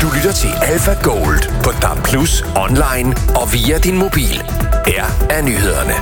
Du lytter til Alpha Gold på DAB+, online og via din mobil. Her er nyhederne.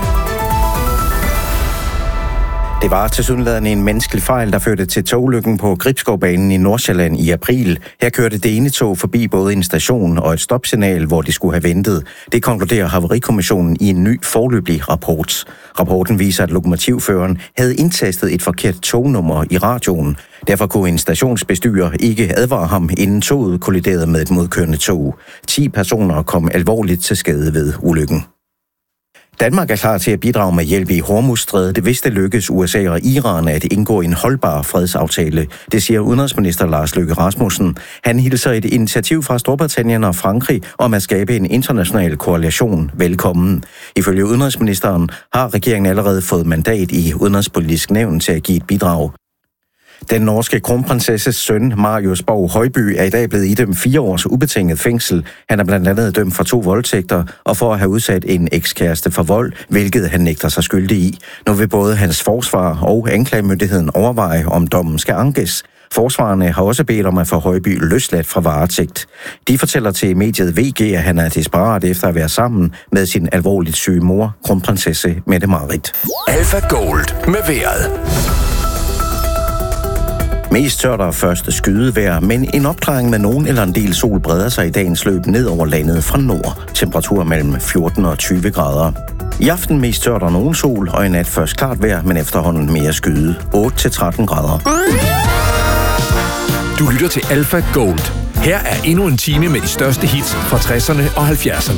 Det var tilsyneladende en menneskelig fejl, der førte til togulykken på Gribskovbanen i Nordsjælland i april. Her kørte det ene tog forbi både en station og et stopsignal, hvor de skulle have ventet. Det konkluderer Havarikommissionen i en ny foreløbig rapport. Rapporten viser, at lokomotivføreren havde indtastet et forkert tognummer i radioen. Derfor kunne en stationsbestyrer ikke advare ham, inden toget kolliderede med et modkørende tog. 10 personer kom alvorligt til skade ved ulykken. Danmark er klar til at bidrage med hjælp i Hormuzstrædet, hvis det lykkes USA og Iran at indgå en holdbar fredsaftale. Det siger udenrigsminister Lars Løkke Rasmussen. Han hilser et initiativ fra Storbritannien og Frankrig om at skabe en international koalition velkommen. Ifølge udenrigsministeren har regeringen allerede fået mandat i Udenrigspolitisk Nævn til at give et bidrag. Den norske kronprinsesses søn, Marius Borg Højby, er i dag blevet idømt 4 års ubetinget fængsel. Han er blandt andet dømt for 2 voldtægter og for at have udsat en ekskæreste for vold, hvilket han nægter sig skyldig i. Nu vil både hans forsvar og anklagemyndigheden overveje, om dommen skal ankes. Forsvarerne har også bedt om at få Højby løsladt fra varetægt. De fortæller til mediet VG, at han er desperat efter at være sammen med sin alvorligt syge mor, kronprinsesse Mette-Marit. Alpha Gold med vejret. Mest tørt og første skydevejr, men en opklaring med nogen eller en del sol breder sig i dagens løb ned over landet fra nord. Temperatur mellem 14 og 20 grader. I aften mest tørt og nogen sol, og i nat først klart vejr, men efterhånden mere skyde. 8-13 grader. Du lytter til Alpha Gold. Her er endnu en time med de største hits fra 60'erne og 70'erne.